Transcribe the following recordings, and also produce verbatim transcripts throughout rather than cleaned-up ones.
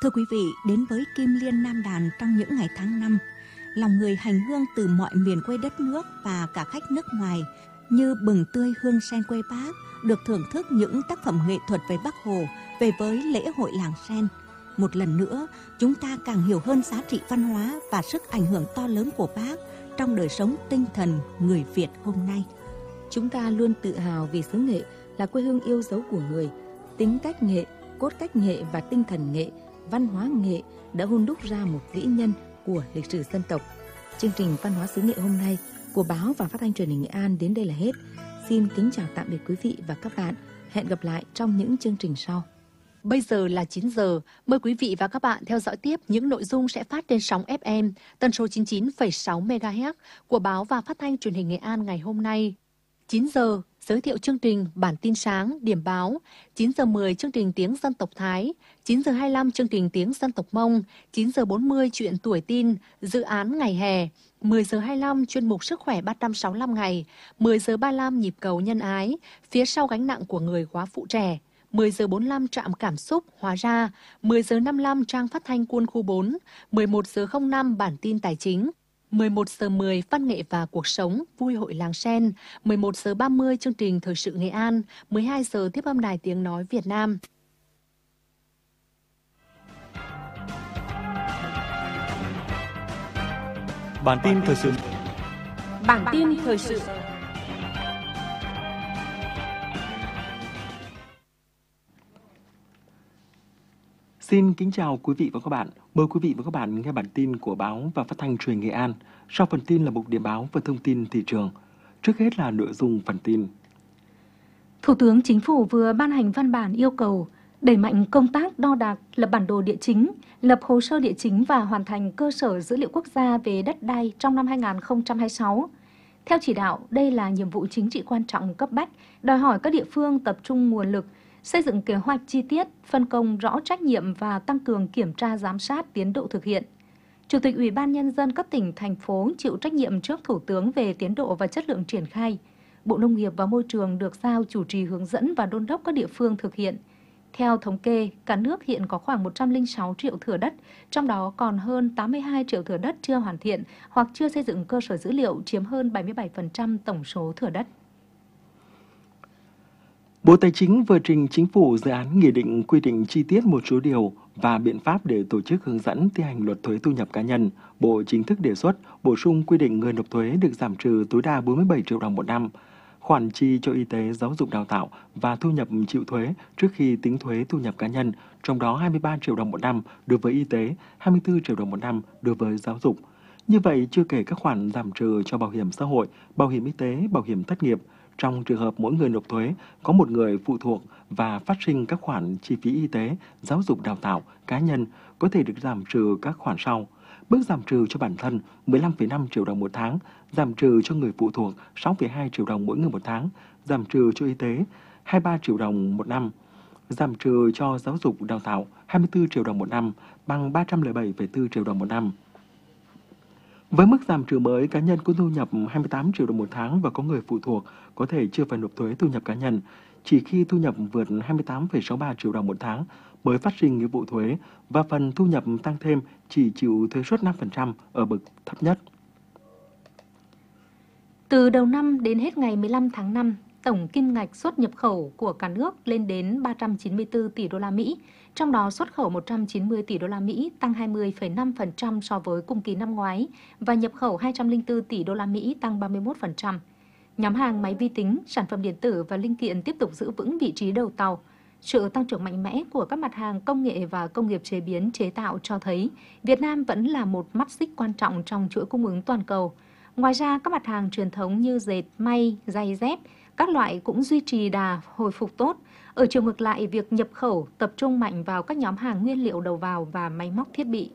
Thưa quý vị, đến với Kim Liên Nam Đàn trong những ngày tháng năm, lòng người hành hương từ mọi miền quê đất nước và cả khách nước ngoài như bừng tươi hương sen quê Bác, được thưởng thức những tác phẩm nghệ thuật về Bác Hồ, về với lễ hội làng sen. Một lần nữa, chúng ta càng hiểu hơn giá trị văn hóa và sức ảnh hưởng to lớn của Bác trong đời sống tinh thần người Việt hôm nay. Chúng ta luôn tự hào vì xứ Nghệ là quê hương yêu dấu của người. Tính cách Nghệ, cốt cách Nghệ và tinh thần Nghệ, văn hóa Nghệ đã hun đúc ra một vĩ nhân của lịch sử dân tộc. Chương trình Văn hóa xứ Nghệ hôm nay của báo và phát thanh truyền hình Nghệ An đến đây là hết. Xin kính chào tạm biệt quý vị và các bạn. Hẹn gặp lại trong những chương trình sau. Bây giờ là chín giờ, mời quý vị và các bạn theo dõi tiếp những nội dung sẽ phát trên sóng ép em tần số chín mươi chín phẩy sáu mê ga héc của báo và phát thanh truyền hình Nghệ An ngày hôm nay. chín giờ, giới thiệu chương trình Bản tin sáng, điểm báo. chín giờ mười, chương trình Tiếng Dân tộc Thái. chín giờ hai mươi lăm, chương trình Tiếng Dân tộc Mông. chín giờ bốn mươi, chuyện tuổi tin, dự án ngày hè. mười giờ hai mươi lăm, chuyên mục Sức khỏe ba trăm sáu mươi lăm ngày. mười giờ ba mươi lăm, nhịp cầu nhân ái, phía sau gánh nặng của người quá phụ trẻ. mười giờ bốn mươi lăm, trạm cảm xúc hóa ra. mười giờ năm mươi lăm, trang phát thanh Quân khu bốn. mười một giờ không năm, bản tin tài chính. mười một giờ mười, văn nghệ và cuộc sống, vui hội làng sen. mười một giờ ba mươi, chương trình Thời sự Nghệ An. mười hai giờ, tiếp âm đài Tiếng nói Việt Nam. Bản tin thời sự. Bản tin thời sự. Xin kính chào quý vị và các bạn. Mời quý vị và các bạn nghe bản tin của báo và phát thanh truyền Nghệ An. Sau phần tin là mục điểm báo và thông tin thị trường. Trước hết là nội dung phần tin. Thủ tướng Chính phủ vừa ban hành văn bản yêu cầu đẩy mạnh công tác đo đạc, lập bản đồ địa chính, lập hồ sơ địa chính và hoàn thành cơ sở dữ liệu quốc gia về đất đai trong năm hai nghìn không trăm hai mươi sáu. Theo chỉ đạo, đây là nhiệm vụ chính trị quan trọng cấp bách, đòi hỏi các địa phương tập trung nguồn lực, xây dựng kế hoạch chi tiết, phân công rõ trách nhiệm và tăng cường kiểm tra giám sát tiến độ thực hiện. Chủ tịch Ủy ban Nhân dân các tỉnh, thành phố chịu trách nhiệm trước Thủ tướng về tiến độ và chất lượng triển khai. Bộ Nông nghiệp và Môi trường được giao chủ trì hướng dẫn và đôn đốc các địa phương thực hiện. Theo thống kê, cả nước hiện có khoảng một trăm lẻ sáu triệu thửa đất, trong đó còn hơn tám mươi hai triệu thửa đất chưa hoàn thiện hoặc chưa xây dựng cơ sở dữ liệu, chiếm hơn bảy mươi bảy phần trăm tổng số thửa đất. Bộ Tài chính vừa trình Chính phủ dự án nghị định quy định chi tiết một số điều và biện pháp để tổ chức hướng dẫn thi hành luật thuế thu nhập cá nhân. Bộ chính thức đề xuất bổ sung quy định người nộp thuế được giảm trừ tối đa bốn mươi bảy triệu đồng một năm, khoản chi cho y tế, giáo dục đào tạo và thu nhập chịu thuế trước khi tính thuế thu nhập cá nhân, trong đó hai mươi ba triệu đồng một năm đối với y tế, hai mươi tư triệu đồng một năm đối với giáo dục. Như vậy, chưa kể các khoản giảm trừ cho bảo hiểm xã hội, bảo hiểm y tế, bảo hiểm thất nghiệp. Trong trường hợp mỗi người nộp thuế có một người phụ thuộc và phát sinh các khoản chi phí y tế, giáo dục đào tạo, cá nhân có thể được giảm trừ các khoản sau. Mức giảm trừ cho bản thân mười lăm phẩy năm triệu đồng một tháng, giảm trừ cho người phụ thuộc sáu phẩy hai triệu đồng mỗi người một tháng, giảm trừ cho y tế hai mươi ba triệu đồng một năm, giảm trừ cho giáo dục đào tạo hai mươi tư triệu đồng một năm, bằng ba trăm lẻ bảy phẩy bốn triệu đồng một năm. Với mức giảm trừ mới, cá nhân có thu nhập hai mươi tám triệu đồng một tháng và có người phụ thuộc có thể chưa phải nộp thuế thu nhập cá nhân. Chỉ khi thu nhập vượt hai mươi tám phẩy sáu ba triệu đồng một tháng mới phát sinh nghĩa vụ thuế, và phần thu nhập tăng thêm chỉ chịu thuế suất năm phần trăm ở bậc thấp nhất. Từ đầu năm đến hết ngày mười lăm tháng năm, tổng kim ngạch xuất nhập khẩu của cả nước lên đến ba trăm chín mươi tư tỷ đô la Mỹ, trong đó xuất khẩu một trăm chín mươi tỷ đô la Mỹ, tăng hai mươi phẩy năm phần trăm so với cùng kỳ năm ngoái, và nhập khẩu hai trăm lẻ bốn tỷ đô la Mỹ, tăng ba mươi mốt phần trăm. Nhóm hàng máy vi tính, sản phẩm điện tử và linh kiện tiếp tục giữ vững vị trí đầu tàu. Sự tăng trưởng mạnh mẽ của các mặt hàng công nghệ và công nghiệp chế biến chế tạo cho thấy Việt Nam vẫn là một mắt xích quan trọng trong chuỗi cung ứng toàn cầu. Ngoài ra, các mặt hàng truyền thống như dệt, may, giày dép, các loại cũng duy trì đà hồi phục tốt. Ở chiều ngược lại, việc nhập khẩu tập trung mạnh vào các nhóm hàng nguyên liệu đầu vào và máy móc thiết bị.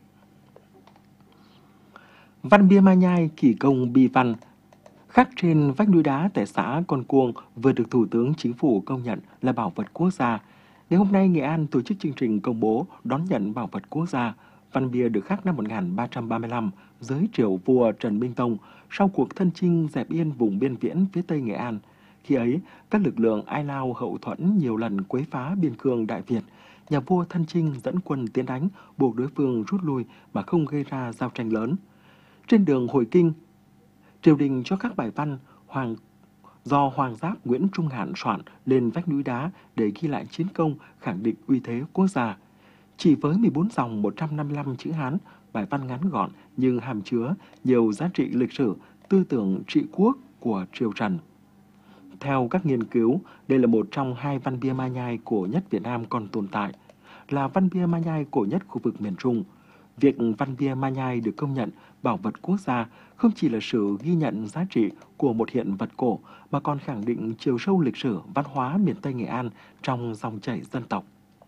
Văn bia Mai Nhai kỳ công bi văn khắc trên vách núi đá tại xã Con Cuông vừa được Thủ tướng Chính phủ công nhận là bảo vật quốc gia. Ngày hôm nay, Nghệ An tổ chức chương trình công bố đón nhận bảo vật quốc gia. Văn bia được khắc năm một nghìn ba trăm ba mươi lăm dưới triều vua Trần Minh Tông sau cuộc thân chinh dẹp yên vùng biên viễn phía tây Nghệ An. Khi ấy, các lực lượng Ai Lao hậu thuẫn nhiều lần quấy phá biên cương Đại Việt, nhà vua thân chinh dẫn quân tiến đánh, buộc đối phương rút lui mà không gây ra giao tranh lớn. Trên đường hồi kinh, triều đình cho các bài văn hoàng do Hoàng Giáp Nguyễn Trung Hạn soạn lên vách núi đá để ghi lại chiến công, khẳng định uy thế quốc gia. Chỉ với mười bốn dòng một trăm năm mươi lăm chữ Hán, bài văn ngắn gọn nhưng hàm chứa nhiều giá trị lịch sử, tư tưởng trị quốc của triều Trần. Theo các nghiên cứu, đây là một trong hai văn bia ma nhai cổ nhất Việt Nam còn tồn tại, là văn bia ma nhai cổ nhất khu vực miền Trung. Việc văn bia ma nhai được công nhận bảo vật quốc gia không chỉ là sự ghi nhận giá trị của một hiện vật cổ mà còn khẳng định chiều sâu lịch sử văn hóa miền Tây Nghệ An trong dòng chảy dân tộc.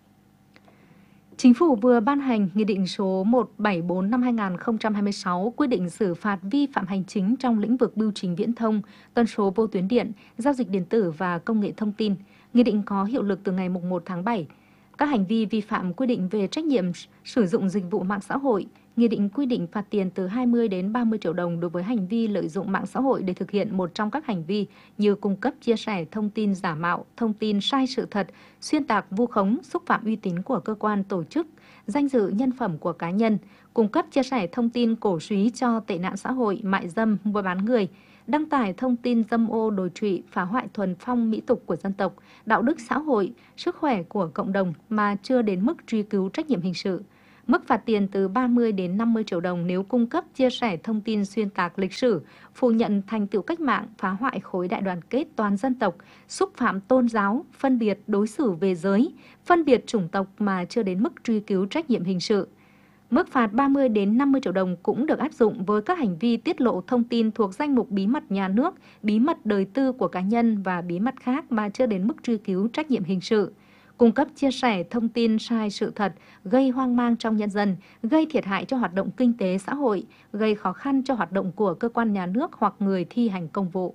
Chính phủ vừa ban hành Nghị định số một trăm bảy mươi tư năm hai nghìn không trăm hai mươi sáu quy định xử phạt vi phạm hành chính trong lĩnh vực bưu chính viễn thông, tần số vô tuyến điện, giao dịch điện tử và công nghệ thông tin. Nghị định có hiệu lực từ ngày mùng một tháng bảy. Các hành vi vi phạm quy định về trách nhiệm sử dụng dịch vụ mạng xã hội, Nghị định quy định phạt tiền từ hai mươi đến ba mươi triệu đồng đối với hành vi lợi dụng mạng xã hội để thực hiện một trong các hành vi như cung cấp, chia sẻ thông tin giả mạo, thông tin sai sự thật, xuyên tạc, vu khống, xúc phạm uy tín của cơ quan tổ chức, danh dự nhân phẩm của cá nhân, cung cấp, chia sẻ thông tin cổ suý cho tệ nạn xã hội, mại dâm, mua bán người, đăng tải thông tin dâm ô đồi trụy, phá hoại thuần phong mỹ tục của dân tộc, đạo đức xã hội, sức khỏe của cộng đồng mà chưa đến mức truy cứu trách nhiệm hình sự. Mức phạt tiền từ ba mươi đến năm mươi triệu đồng nếu cung cấp, chia sẻ thông tin xuyên tạc lịch sử, phủ nhận thành tựu cách mạng, phá hoại khối đại đoàn kết toàn dân tộc, xúc phạm tôn giáo, phân biệt đối xử về giới, phân biệt chủng tộc mà chưa đến mức truy cứu trách nhiệm hình sự. Mức phạt ba mươi đến năm mươi triệu đồng cũng được áp dụng với các hành vi tiết lộ thông tin thuộc danh mục bí mật nhà nước, bí mật đời tư của cá nhân và bí mật khác mà chưa đến mức truy cứu trách nhiệm hình sự. Cung cấp, chia sẻ thông tin sai sự thật, gây hoang mang trong nhân dân, gây thiệt hại cho hoạt động kinh tế xã hội, gây khó khăn cho hoạt động của cơ quan nhà nước hoặc người thi hành công vụ.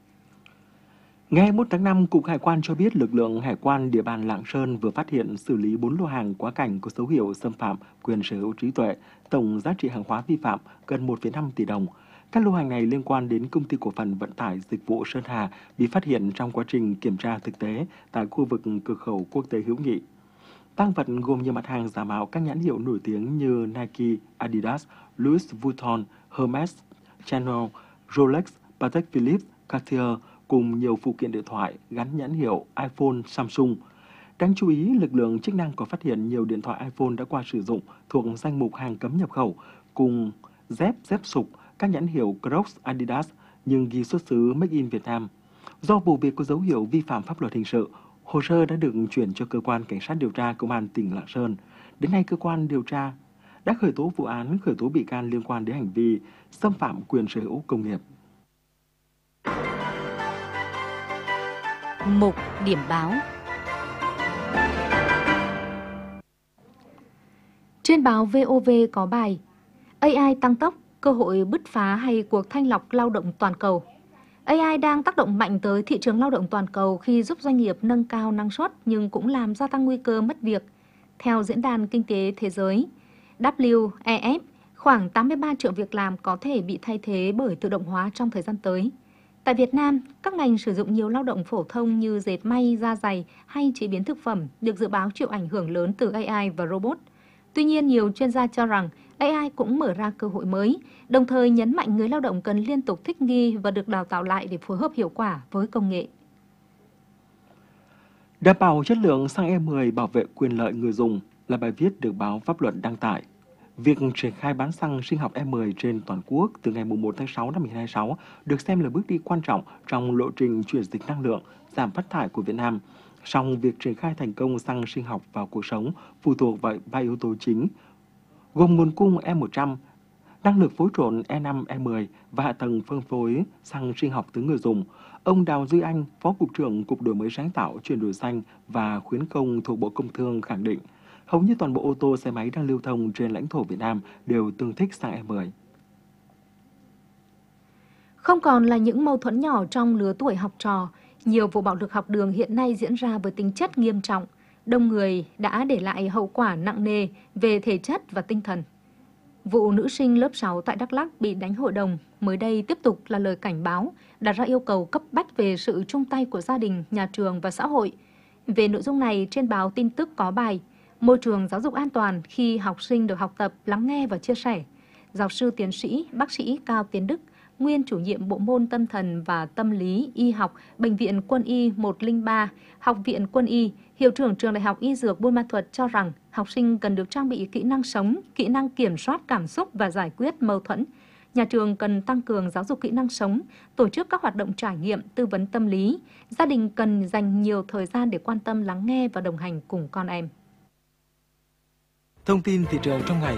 Ngày hai mươi mốt tháng năm, Cục Hải quan cho biết lực lượng Hải quan địa bàn Lạng Sơn vừa phát hiện xử lý bốn lô hàng quá cảnh có dấu hiệu xâm phạm quyền sở hữu trí tuệ, tổng giá trị hàng hóa vi phạm gần một phẩy năm tỷ đồng. Các lô hàng này liên quan đến Công ty Cổ phần Vận tải Dịch vụ Sơn Hà bị phát hiện trong quá trình kiểm tra thực tế tại khu vực cửa khẩu quốc tế Hữu Nghị. Tang vật gồm nhiều mặt hàng giả mạo các nhãn hiệu nổi tiếng như Nike, Adidas, Louis Vuitton, Hermes, Chanel, Rolex, Patek Philippe, Cartier cùng nhiều phụ kiện điện thoại gắn nhãn hiệu iPhone, Samsung. Đáng chú ý, lực lượng chức năng còn phát hiện nhiều điện thoại iPhone đã qua sử dụng thuộc danh mục hàng cấm nhập khẩu cùng dép, dép sục, các nhãn hiệu Crocs, Adidas nhưng ghi xuất xứ Made in Việt Nam. Do vụ việc có dấu hiệu vi phạm pháp luật hình sự, hồ sơ đã được chuyển cho cơ quan cảnh sát điều tra công an tỉnh Lạng Sơn. Đến nay, cơ quan điều tra đã khởi tố vụ án, khởi tố bị can liên quan đến hành vi xâm phạm quyền sở hữu công nghiệp. Mục điểm báo. Trên báo vê o vê có bài a i tăng tốc, cơ hội bứt phá hay cuộc thanh lọc lao động toàn cầu. a i đang tác động mạnh tới thị trường lao động toàn cầu khi giúp doanh nghiệp nâng cao năng suất nhưng cũng làm gia tăng nguy cơ mất việc. Theo Diễn đàn Kinh tế Thế giới W E F, khoảng tám mươi ba triệu việc làm có thể bị thay thế bởi tự động hóa trong thời gian tới. Tại Việt Nam, các ngành sử dụng nhiều lao động phổ thông như dệt may, da giày hay chế biến thực phẩm được dự báo chịu ảnh hưởng lớn từ a i và robot. Tuy nhiên, nhiều chuyên gia cho rằng a i cũng mở ra cơ hội mới, đồng thời nhấn mạnh người lao động cần liên tục thích nghi và được đào tạo lại để phối hợp hiệu quả với công nghệ. Đảm bảo chất lượng xăng E mười bảo vệ quyền lợi người dùng là bài viết được báo Pháp Luật đăng tải. Việc triển khai bán xăng sinh học E mười trên toàn quốc từ ngày mùng một tháng sáu năm hai nghìn không trăm hai mươi sáu được xem là bước đi quan trọng trong lộ trình chuyển dịch năng lượng, giảm phát thải của Việt Nam. Song việc triển khai thành công xăng sinh học vào cuộc sống phụ thuộc vào ba yếu tố chính, gồm nguồn cung E một trăm, năng lực phối trộn E năm, E mười và hạ tầng phân phối xăng sinh học tới người dùng. Ông Đào Duy Anh, Phó Cục trưởng Cục Đổi mới sáng tạo, chuyển đổi xanh và khuyến công thuộc Bộ Công Thương khẳng định, hầu như toàn bộ ô tô xe máy đang lưu thông trên lãnh thổ Việt Nam đều tương thích xăng E mười. Không còn là những mâu thuẫn nhỏ trong lứa tuổi học trò, nhiều vụ bạo lực học đường hiện nay diễn ra với tính chất nghiêm trọng. Đông người đã để lại hậu quả nặng nề về thể chất và tinh thần. Vụ nữ sinh lớp sáu tại Đắk Lắk bị đánh hội đồng mới đây tiếp tục là lời cảnh báo, đặt ra yêu cầu cấp bách về sự chung tay của gia đình, nhà trường và xã hội. Về nội dung này, trên báo tin tức có bài môi trường giáo dục an toàn khi học sinh được học tập, lắng nghe và chia sẻ. Giáo sư tiến sĩ, bác sĩ Cao Tiến Đức, nguyên chủ nhiệm bộ môn tâm thần và tâm lý y học Bệnh viện Quân y một không ba, Học viện Quân y, hiệu trưởng trường Đại học Y Dược Buôn Ma Thuột cho rằng học sinh cần được trang bị kỹ năng sống, kỹ năng kiểm soát cảm xúc và giải quyết mâu thuẫn. Nhà trường cần tăng cường giáo dục kỹ năng sống, tổ chức các hoạt động trải nghiệm, tư vấn tâm lý. Gia đình cần dành nhiều thời gian để quan tâm, lắng nghe và đồng hành cùng con em. Thông tin thị trường trong ngày.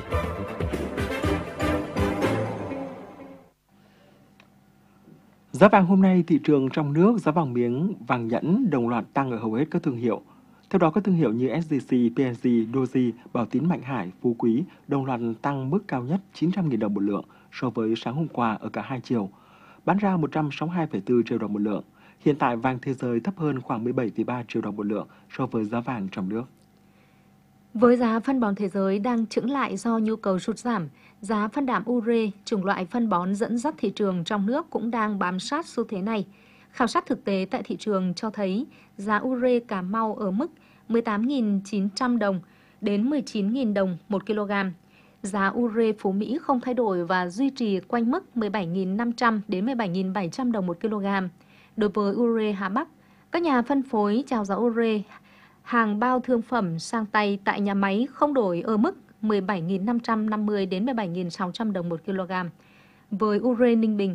Giá vàng hôm nay thị trường trong nước, giá vàng miếng, vàng nhẫn đồng loạt tăng ở hầu hết các thương hiệu. Theo đó, các thương hiệu như ét gi xê, pê en giê, Doji, Bảo Tín Mạnh Hải, Phú Quý đồng loạt tăng mức cao nhất chín trăm nghìn đồng một lượng so với sáng hôm qua ở cả hai chiều, bán ra một trăm sáu mươi hai phẩy bốn triệu đồng một lượng. Hiện tại vàng thế giới thấp hơn khoảng mười bảy phẩy ba triệu đồng một lượng so với giá vàng trong nước. Với giá phân bón thế giới đang chững lại do nhu cầu sụt giảm, giá phân đạm ure, chủng loại phân bón dẫn dắt thị trường trong nước cũng đang bám sát xu thế này. Khảo sát thực tế tại thị trường cho thấy giá ure Cà Mau ở mức mười tám nghìn chín trăm đồng đến mười chín nghìn đồng một kg. Giá ure Phú Mỹ không thay đổi và duy trì quanh mức mười bảy nghìn năm trăm đến mười bảy nghìn bảy trăm đồng một kg. Đối với ure Hà Bắc, các nhà phân phối chào giá ure hàng bao thương phẩm sang tay tại nhà máy không đổi ở mức mười bảy nghìn năm trăm năm mươi đến mười bảy nghìn sáu trăm đồng một kg. Với ure Ninh Bình,